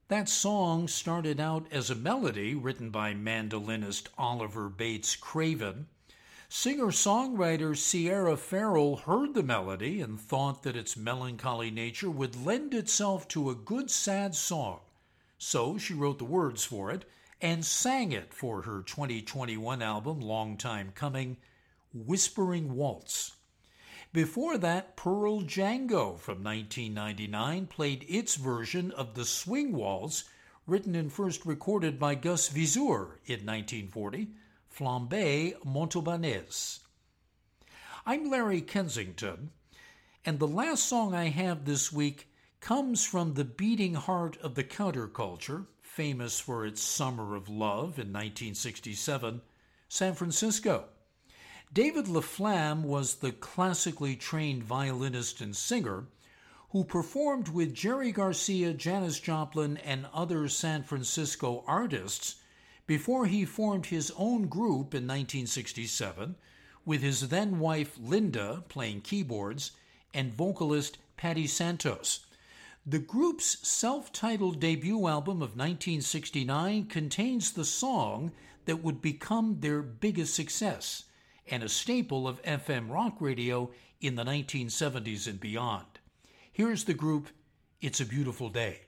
That song started out as a melody written by mandolinist Oliver Bates Craven. Singer-songwriter Sierra Farrell heard the melody and thought that its melancholy nature would lend itself to a good sad song. So she wrote the words for it and sang it for her 2021 album, Long Time Coming, Whispering Waltz. Before that, Pearl Django from 1999 played its version of the Swing Waltz, written and first recorded by Gus Viseur in 1940, Flambée Montaubanese. I'm Larry Kensington, and the last song I have this week comes from the beating heart of the counterculture, famous for its Summer of Love in 1967, San Francisco. David LaFlamme was the classically trained violinist and singer who performed with Jerry Garcia, Janis Joplin, and other San Francisco artists before he formed his own group in 1967 with his then-wife Linda playing keyboards and vocalist Patti Santos. The group's self-titled debut album of 1969 contains the song that would become their biggest success and a staple of FM rock radio in the 1970s and beyond. Here's the group, It's a Beautiful Day.